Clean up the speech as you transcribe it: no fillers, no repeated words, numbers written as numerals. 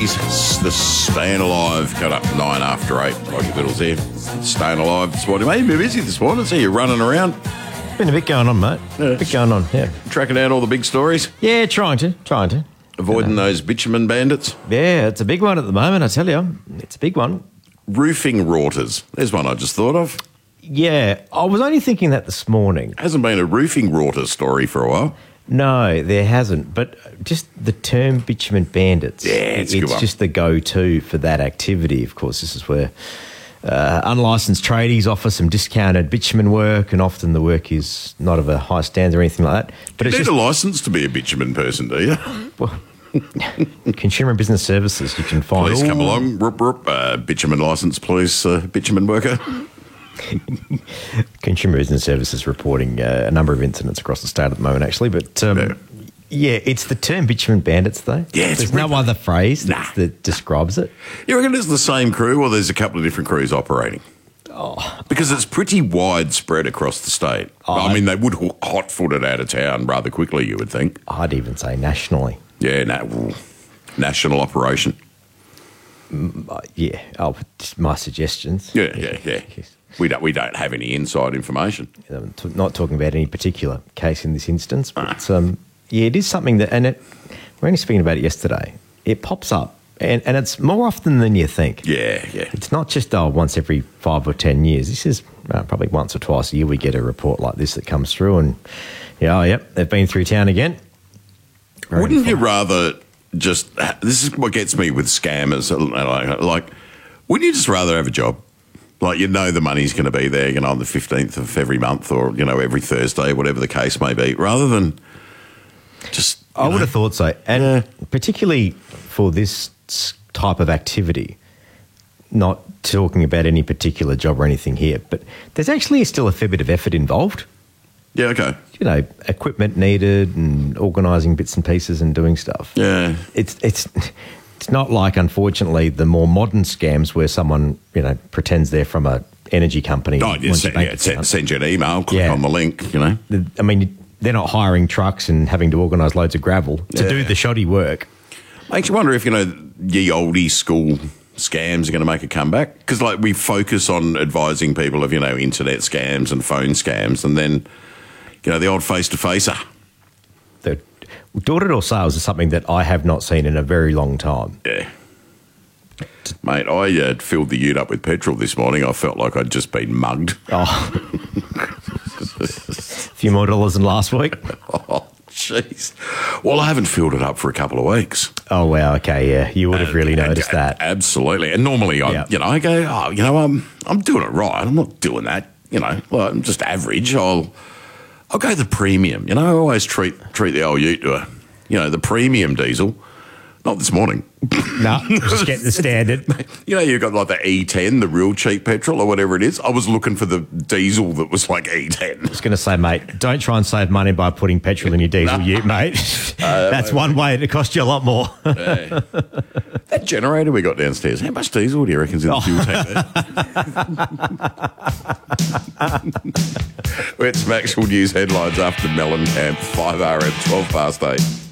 Geez, the staying alive cut up 9 after 8. Roger Biddle's here. Staying alive this morning. Mate, you've been busy this morning. See you running around. Been a bit going on, mate. Yeah. A bit going on, yeah. Tracking down all the big stories. Yeah, trying to. Avoiding those bitumen bandits. Yeah, it's a big one at the moment, I tell you. It's a big one. Roofing routers. There's one I just thought of. Yeah, I was only thinking that this morning. Hasn't been a roofing router story for a while. No, there hasn't. But just the term bitumen bandits. Yeah, it's a good one. just the go-to for that activity. Of course, this is where unlicensed tradies offer some discounted bitumen work, and often the work is not of a high standard or anything like that. But You need a licence to be a bitumen person, do you? well, Consumer and Business Services, you can find Please come along. Rup, rup. Bitumen licence, please, bitumen worker. Consumer Business Services reporting a number of incidents across the state at the moment, actually. But yeah, it's the term bitumen bandits, though. Yeah, it's there's no other phrase that describes it. You reckon it's the same crew, or there's a couple of different crews operating? Oh, Because it's pretty widespread across the state. I mean, they would hot-foot it out of town rather quickly, you would think. I'd even say nationally. Yeah, national operation. Yeah, just my suggestions. Yeah. We don't have any inside information. I'm not talking about any particular case in this instance, but yeah, it is something that, and we're only speaking about it yesterday. It pops up, and it's more often than you think. Yeah. It's not just once every 5 or 10 years. This is probably once or twice a year we get a report like this that comes through, and they've been through town again. Wouldn't you rather just... This is what gets me with scammers. Like, wouldn't you just rather have a job? Like, you know the money's going to be there, on the 15th of every month or, every Thursday, whatever the case may be, rather than just... I would have thought so. And particularly for this type of activity, not talking about any particular job or anything here, but there's actually still a fair bit of effort involved. Yeah, okay. Equipment needed and organising bits and pieces and doing stuff. Yeah. It's not like, unfortunately, the more modern scams where someone, pretends they're from a energy company. Oh, send you an email, click on the link, I mean, they're not hiring trucks and having to organise loads of gravel to do the shoddy work. Makes you wonder if, ye oldie school scams are going to make a comeback. Because, we focus on advising people of, internet scams and phone scams, and then, the old face-to-facer. The door-to-door sales is something that I have not seen in a very long time. Yeah. Mate, I filled the ute up with petrol this morning. I felt like I'd just been mugged. Oh. A few more dollars than last week. Oh, jeez. Well, I haven't filled it up for a couple of weeks. Oh, wow. Okay, yeah. You would have really noticed that. Absolutely. And normally, I go, I'm doing it right. I'm not doing that. I'm just average. I'll go the premium. I always treat the old ute to the premium diesel. Not this morning. No, just get the standard. You've got like the E10, the real cheap petrol or whatever it is. I was looking for the diesel that was like E10. I was going to say, mate, don't try and save money by putting petrol in your diesel ute, mate. That's one way to cost you a lot more. That generator we got downstairs, how much diesel do you reckon's in the fuel tank there? It's some actual news headlines after Mellencamp, 5 RM, 12 past 8.